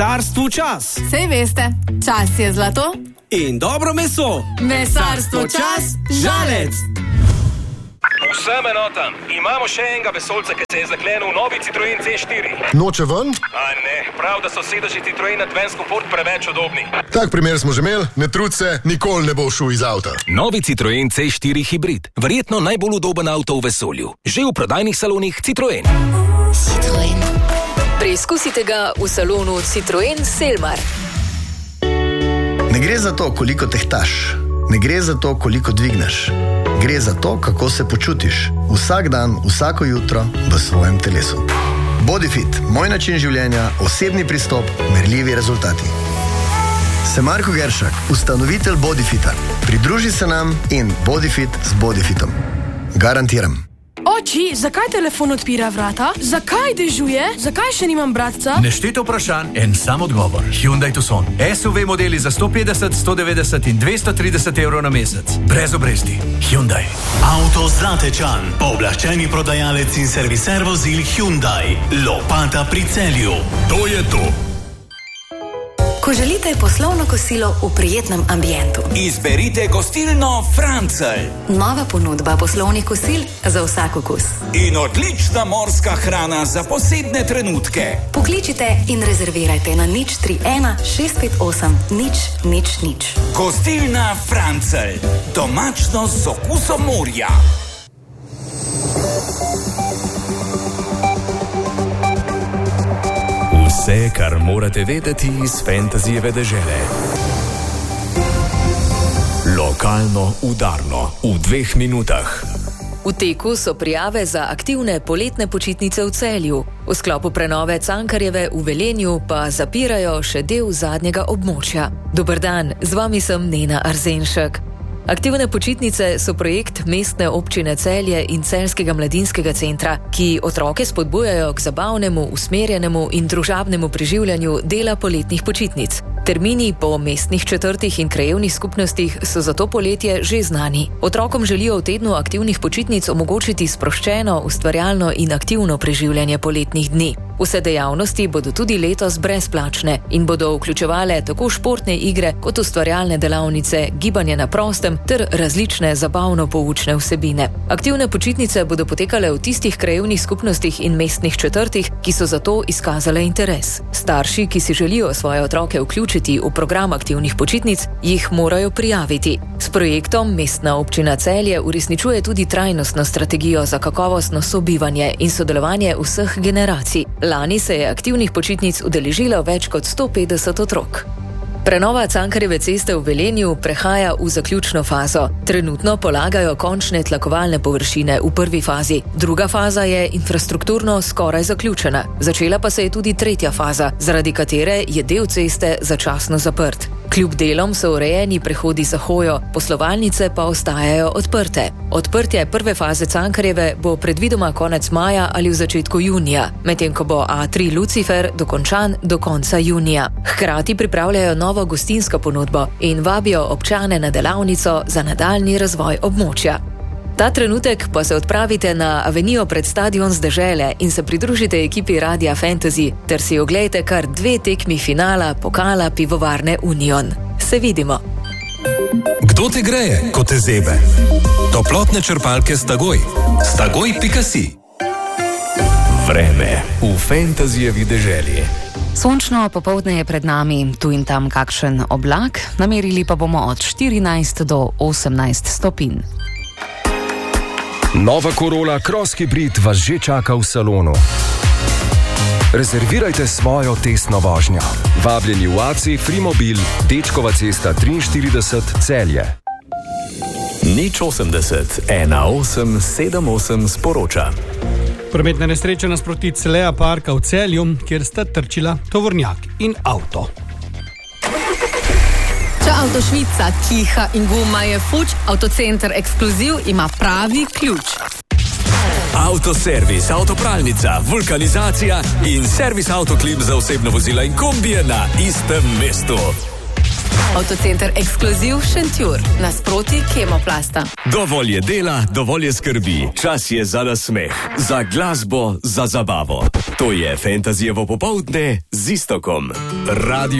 Mesarstvu čas. Sej veste, čas je zlato. In dobro meso. Mesarstvo čas, Žalec. Vsem enotam, imamo še enega vesoljca, ki se je zaklenil v novi Citroen C4. Noče ven? A ne, prav, da so sedeži Citroen Advance Comfort preveč udobni. Tak primer smo že imeli, ne trud se, nikoli ne bo šel iz avta. Novi Citroen C4 hibrid, verjetno najbolj udoben avto v vesolju. Že v prodajnih salonih Citroen. Citroen. Preizkusite ga v salonu Citroen Selmar. Ne gre za to, koliko tehtaš, ne gre za to, koliko dvigneš. Gre za to, kako se počutiš. Vsak dan, vsako jutro v svojem telesu. Bodyfit, moj način življenja, osebni pristop, merljivi rezultati. Sem Marko Geršak, ustanovitelj Bodyfita. Pridruži se nam in Bodyfit z Bodyfitom. Garantiram. Oči, zakaj telefon odpira vrata? Zakaj dežuje? Zakaj še nimam bratca? Nešteto vprašanj, en sam odgovor. Hyundai Tucson. SUV modeli za 150, 190 in 230 evrov na mesec. Brez obresti. Hyundai. Avto Zlatečan. Pooblaščeni prodajalec in serviser vozil Hyundai. Lopata pri Celju. To je to. Ko želite poslovno kosilo v prijetnem ambientu, izberite gostilno Francelj. Nova ponudba poslovnih kosil za vsak okus. In odlična morska hrana za posebne trenutke. Pokličite in rezervirajte na 031 658 000. Gostilna Francelj. Domačnost z okusom morja. Vse, kar morate vedeti iz Fantazijeve dežele. Lokalno udarno v 2 minutah. V teku so prijave za aktivne poletne počitnice v Celju. V sklopu prenove Cankarjeve v Velenju pa zapirajo še del zadnjega območja. Dober dan, z vami sem Nena Arzenšek. Aktivne počitnice so projekt Mestne občine Celje in Celjskega mladinskega centra, ki otroke spodbujajo k zabavnemu, usmerjenemu in družabnemu preživljanju dela poletnih počitnic. Termini po mestnih četrtih in krajevnih skupnostih so za to poletje že znani. Otrokom želijo v tednu aktivnih počitnic omogočiti sproščeno, ustvarjalno in aktivno preživljanje poletnih dni. Vse dejavnosti bodo tudi letos brezplačne in bodo vključevale tako športne igre kot ustvarjalne delavnice, gibanje na prostem ter različne zabavno-poučne vsebine. Aktivne počitnice bodo potekale v tistih krajevnih skupnostih in mestnih četrtih, ki so za to izkazale interes. Starši, ki si želijo svoje otroke vključiti v program aktivnih počitnic, jih morajo prijaviti. S projektom Mestna občina Celje uresničuje tudi trajnostno strategijo za kakovostno sobivanje in sodelovanje vseh generacij. Lani se je aktivnih počitnic udeležilo več kot 150 otrok. Prenova Cankarjeve ceste v Velenju prehaja v zaključno fazo. Trenutno polagajo končne tlakovalne površine v prvi fazi. Druga faza je infrastrukturno skoraj zaključena. Začela pa se je tudi tretja faza, zaradi katere je del ceste začasno zaprt. Kljub delom so urejeni prehodi za hojo, poslovalnice pa ostajajo odprte. Odprtje prve faze Cankarjeve bo predvidoma konec maja ali v začetku junija, medtem ko bo A3 Lucifer dokončan do konca junija. Hkrati pripravljajo novo gostinsko ponudbo in vabijo občane na delavnico za nadaljnji razvoj območja. Ta trenutek pa se odpravite na avenijo pred stadion z dežele in se pridružite ekipi Radia Fantasy ter si oglejte kar 2 tekmi finala pokala pivovarne Union. Se vidimo! Kdo te greje, ko te zebe? Toplotne črpalke Stagoj. Stagoj.si. Vreme v Fantazijevi deželi. Sončno popoldne je pred nami, tu in tam kakšen oblak, namerili pa bomo od 14 do 18 stopinj. Nova Corolla Cross Hybrid vas že čaka v salonu. Rezervirajte svojo testno vožnjo. Vabljeni v ACI Frimobil, Dečkova cesta 43 Celje. 080 1878 sporoča. Prometna nesreča nasproti Celea parka v Celju, kjer sta trčila tovornjak in avto. Če avto švica, kiha in guma je fuč, Avtocenter Ekskluziv ima pravi ključ. Avtoservis, avtopralnica, vulkanizacija in servis Avtoklip za osebno vozila in kombije na istem mestu. Avtocenter Ekskluziv Šentjur, nasproti Kemoplasta. Dovolj je dela, dovolj je skrbi. Čas je za nasmeh, za glasbo, za zabavo. To je Fantasyjevo popoldne z Iztokom. Radio